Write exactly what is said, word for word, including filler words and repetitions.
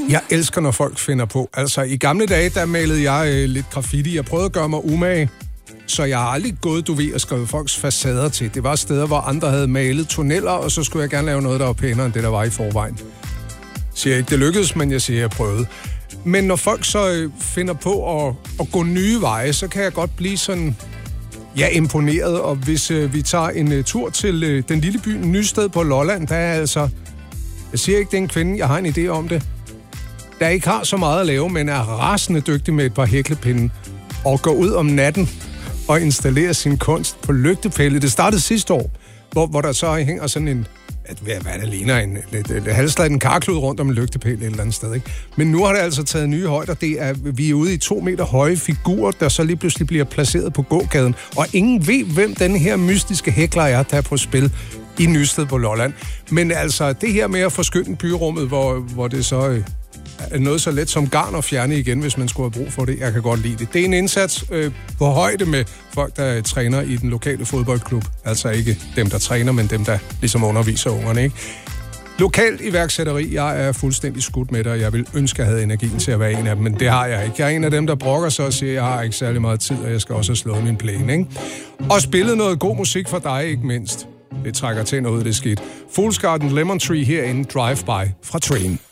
Jeg elsker, når folk finder på. Altså, i gamle dage, der malede jeg øh, lidt graffiti. Jeg prøvede at gøre mig umage, så jeg har aldrig gået, du ved, og skrevet folks facader til. Det var steder, hvor andre havde malet tunneller, og så skulle jeg gerne lave noget, der var pænere end det, der var i forvejen. Siger jeg ikke, det lykkedes, men jeg siger, jeg prøvede. Men når folk så øh, finder på at, at gå nye veje, så kan jeg godt blive sådan, ja, imponeret. Og hvis øh, vi tager en øh, tur til øh, den lille by Nysted på Lolland, der er altså, jeg siger ikke, det er en kvinde, jeg har en idé om det, der ikke har så meget at lave, men er rasende dygtig med et par hæklepinde, og går ud om natten og installerer sin kunst på lygtepæle. Det startede sidste år, hvor, hvor der så hænger sådan en, hvad, hvad det ligner, en lidt, lidt halvslaget en karklud rundt om en lygtepæl et eller andet sted, ikke? Men nu har det altså taget nye højder. Det er, vi er ude i to meter høje figurer, der så lige pludselig bliver placeret på gågaden, og ingen ved, hvem den her mystiske hækler er, der er på spil i Nysted på Lolland. Men altså, det her med at forskynde byrummet, hvor, hvor det så øh, er noget så let som garn at fjerne igen, hvis man skulle have brug for det. Jeg kan godt lide det. Det er en indsats øh, på højde med folk, der øh, træner i den lokale fodboldklub. Altså ikke dem, der træner, men dem, der ligesom underviser ungerne, ikke? Lokalt iværksætteri, jeg er fuldstændig skudt med det, og jeg vil ønske, at jeg havde energien til at være en af dem, men det har jeg ikke. Jeg er en af dem, der brokker sig og siger, at jeg har ikke særlig meget tid, og jeg skal også have slået min plæne, ikke? Og spillet noget god musik for dig, ikke mindst. Det trækker tænder ud, det skidt. Fool's Garden Lemon Tree herinde, Drive By fra Train.